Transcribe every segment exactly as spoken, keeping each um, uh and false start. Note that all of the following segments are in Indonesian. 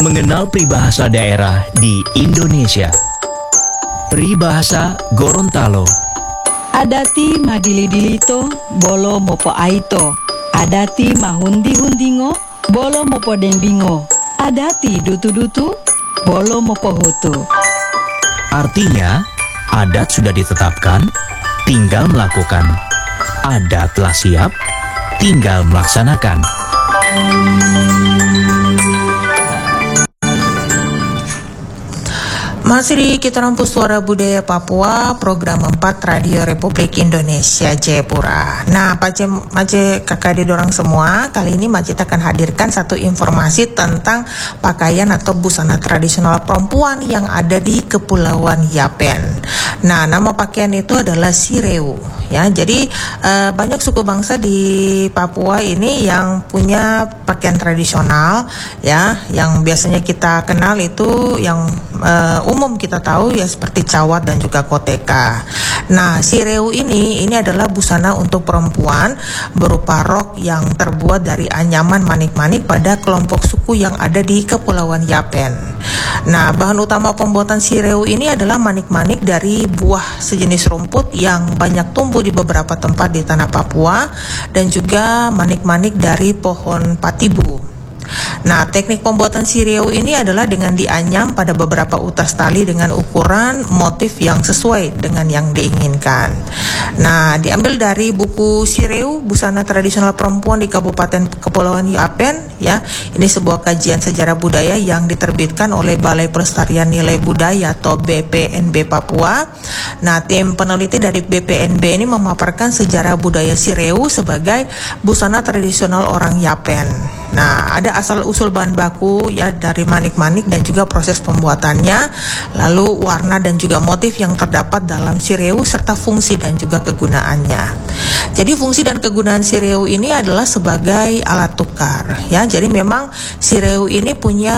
Mengenal peribahasa daerah di Indonesia. Peribahasa Gorontalo. Adati madili-dilito, bolo mopo aito. Adati mahundi-hundingo, bolo mopo dembingo. Adati dutu-dutu, bolo mopo hutu. Artinya, adat sudah ditetapkan, tinggal melakukan. Adat telah siap, tinggal melaksanakan. Masih di Kita Rampu Suara Budaya Papua, program empat Radio Republik Indonesia Jayapura. Nah, Pace, Mace kakak di dorang semua, kali ini Mace akan hadirkan satu informasi tentang pakaian atau busana tradisional perempuan yang ada di Kepulauan Yapen. Nah, nama pakaian itu adalah sireu. Ya, jadi eh, banyak suku bangsa di Papua ini yang punya pakaian tradisional, ya, yang biasanya kita kenal itu yang eh, umum kita tahu ya seperti cawat dan juga koteka. Nah, sireu ini ini adalah busana untuk perempuan berupa rok yang terbuat dari anyaman manik-manik pada kelompok suku yang ada di Kepulauan Yapen. Nah, bahan utama pembuatan sireu ini adalah manik-manik dari buah sejenis rumput yang banyak tumbuh di beberapa tempat di tanah Papua dan juga manik-manik dari pohon patibu. Nah, teknik pembuatan sireu ini adalah dengan dianyam pada beberapa utas tali dengan ukuran motif yang sesuai dengan yang diinginkan. Nah, diambil dari buku Sireu, Busana Tradisional Perempuan di Kabupaten Kepulauan Yapen, ya. Ini sebuah kajian sejarah budaya yang diterbitkan oleh Balai Pelestarian Nilai Budaya atau B P N B Papua. Nah, tim peneliti dari B P N B ini memaparkan sejarah budaya sireu sebagai busana tradisional orang Yapen. Nah, ada asal-usul bahan baku ya dari manik-manik dan juga proses pembuatannya, lalu warna dan juga motif yang terdapat dalam sireu serta fungsi dan juga kegunaannya. Jadi fungsi dan kegunaan sireu ini adalah sebagai alat tukar ya. Jadi memang sireu ini punya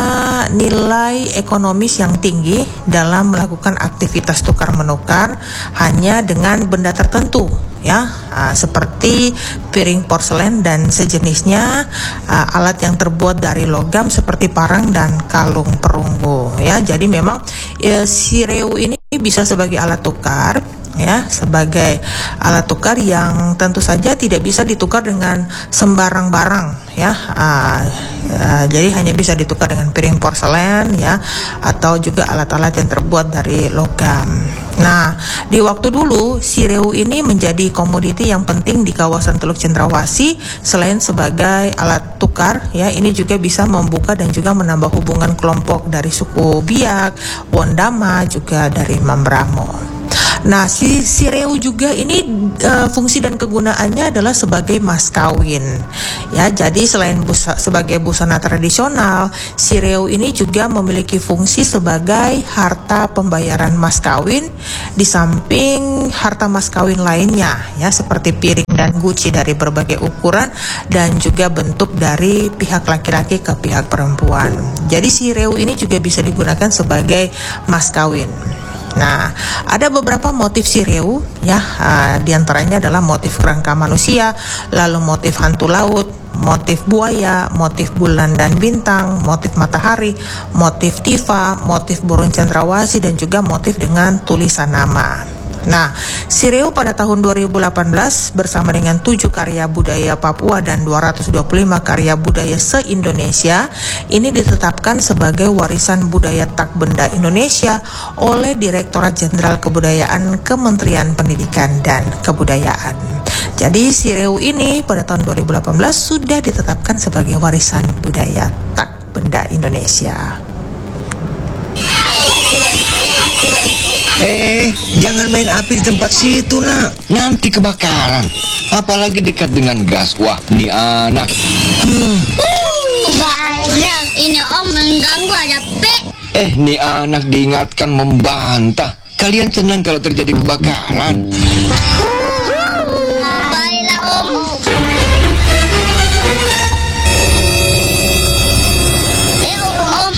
nilai ekonomis yang tinggi dalam melakukan aktivitas tukar menukar hanya dengan benda tertentu ya, uh, seperti piring porselen dan sejenisnya, uh, alat yang terbuat dari logam seperti parang dan kalung perunggu ya. Jadi memang ya, sireu ini bisa sebagai alat tukar ya, sebagai alat tukar yang tentu saja tidak bisa ditukar dengan sembarang barang ya. Uh, uh, jadi hanya bisa ditukar dengan piring porselen ya, atau juga alat-alat yang terbuat dari logam. Nah, di waktu dulu sireu ini menjadi komoditi yang penting di kawasan Teluk Cendrawasih. Selain sebagai alat tukar ya, ini juga bisa membuka dan juga menambah hubungan kelompok dari suku Biak, Wondama, juga dari Mambramo. Nah, si sireu juga ini uh, fungsi dan kegunaannya adalah sebagai mas kawin. Ya, jadi selain busa, sebagai busana tradisional, sireu ini juga memiliki fungsi sebagai harta pembayaran mas kawin di samping harta mas kawin lainnya ya, seperti piring dan guci dari berbagai ukuran dan juga bentuk dari pihak laki-laki ke pihak perempuan. Jadi sireu ini juga bisa digunakan sebagai mas kawin. Nah, ada beberapa motif sireu ya, uh, diantaranya adalah motif kerangka manusia, lalu motif hantu laut, motif buaya, motif bulan dan bintang, motif matahari, motif tifa, motif burung cendrawasih dan juga motif dengan tulisan nama. Nah, sireu pada tahun dua ribu delapan belas bersama dengan tujuh karya budaya Papua dan dua ratus dua puluh lima karya budaya se-Indonesia ini ditetapkan sebagai warisan budaya tak benda Indonesia oleh Direktorat Jenderal Kebudayaan Kementerian Pendidikan dan Kebudayaan. Jadi sireu ini pada tahun dua ribu delapan belas sudah ditetapkan sebagai warisan budaya tak benda Indonesia. Eh, jangan main api di tempat situ, nak. Nanti kebakaran. Apalagi dekat dengan gas. Wah, ini anak. Hmm. Banyak, ini om mengganggu ada pe. Eh, ini anak diingatkan membantah. Kalian senang kalau terjadi kebakaran.